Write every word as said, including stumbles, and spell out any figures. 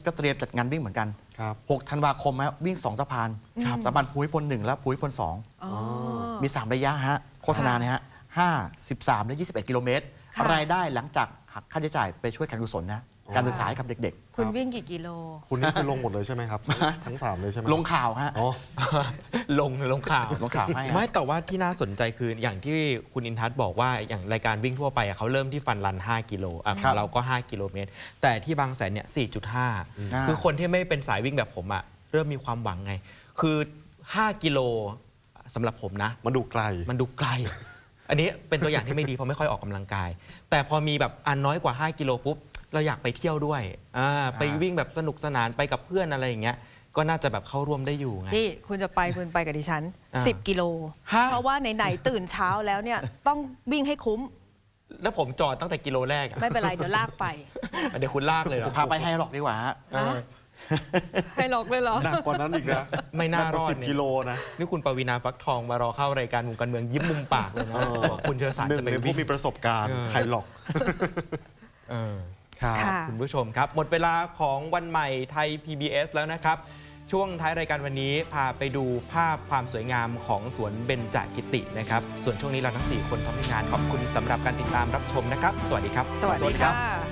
ก็เตรียมจัดงานวิ่งเหมือนกันหกธันวาคมฮะวิ่งสองสะพานสะพานภูมิพลหนึ่งและภูมิพลสองมีสามระยะฮะโฆษณาเนี่ยฮะห้า สิบสามและยี่สิบเอ็ดกิโลเมตรรายได้หลังจากหักค่าใช้จ่ายไปช่วยการกุศลนะการศึกษาให้กับเด็กๆคุณวิ่งกี่กิโลคุณนี่คือลงหมดเลยใช่ไหมครับทั้งสามเลยใช่ไหมลงข่าวฮะลงลงข่าวลงข่าวให้ไม่แต่ว่าที่น่าสนใจคืออย่างที่คุณอินทัศน์บอกว่าอย่างรายการวิ่งทั่วไปเขาเริ่มที่ฟันรันห้ากิโลของเราก็ห้ากิโลเมตรแต่ที่บางแสนเนี่ย สี่จุดห้า คือคนที่ไม่เป็นสายวิ่งแบบผมอะเริ่มมีความหวังไงคือห้ากิโลสำหรับผมนะมันดูไกลมันดูไกลอันนี้เป็นตัวอย่างที่ไม่ดีเพราะไม่ค่อยออกกำลังกายแต่พอมีแบบอันน้อยกว่าห้ากิโลปุ๊บเราอยากไปเที่ยวด้วยไปวิ่งแบบสนุกสนานไปกับเพื่อนอะไรอย่างเงี้ยก็น่าจะแบบเข้าร่วมได้อยู่ไงนี่คุณจะไปคุณไปกับดิฉันสิบกิโลเพราะว่าไหนๆตื่นเช้าแล้วเนี่ยต้องวิ่งให้คุ้มแล้วผมจอดตั้งแต่กิโลแรกไม่เป็นไรเดี๋ยวลากไปเดี๋ยวคุณลากเลยเหรอพาไปให้หรอกดีกว่าฮะให้หลอกเลยเหรอหนักกว่านั้นอีกนะไม่น่ารอดสิบกิโลนะนี่คุณปวีณาฟักทองมารอเข้ารายการมุมการเมืองยิ้มมุมปากเลยนะคุณเชิญสารจะเป็นผู้มีประสบการณ์ไทยหลอกคุณผู้ชมครับหมดเวลาของวันใหม่ไทย พี บี เอส แล้วนะครับช่วงท้ายรายการวันนี้พาไปดูภาพความสวยงามของสวนเบญจกิตินะครับส่วนช่วงนี้เราทั้งสี่คนพร้อมงานขอบคุณสำหรับการติดตามรับชมนะครับสวัสดีครับสวัสดีค่ะ